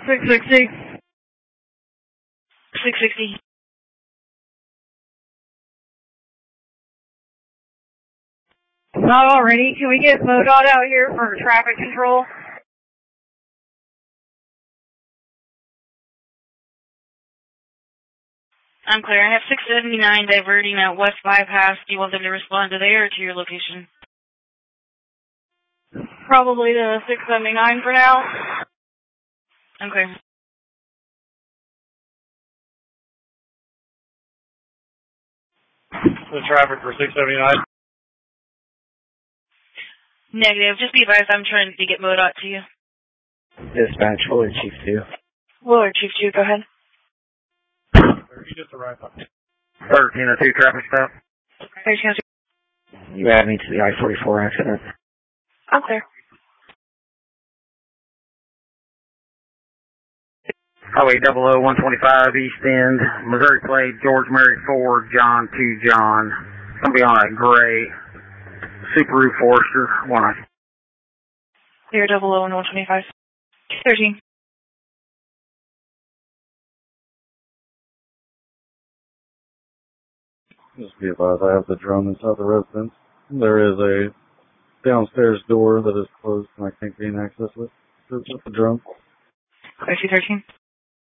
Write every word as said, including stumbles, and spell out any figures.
six sixty. six sixty. Not already. Can we get MoDOT out here for traffic control? I'm clear. I have six seventy-nine diverting at West Bypass. Do you want them to respond to there or to your location? Probably to six seventy-nine for now. Okay. The traffic for six seventy-nine. Negative. Just be advised I'm trying to get MoDOT to you. Dispatch, Willard Chief two. Willard Chief two, go ahead. You just arrived. thirteen oh two traffic stop. thirteen oh two. You add me to the I forty-four accident. I'm clear. Highway double oh one twenty-five East End, Missouri plate, George Mary Ford, John two John. Gonna be on a gray Subaru Forester. One. Clear double oh one twenty-five. thirteen. Just be advised, I have the drone inside the residence. There is a downstairs door that is closed and I can't gain access with, with the drone. I see thirteen.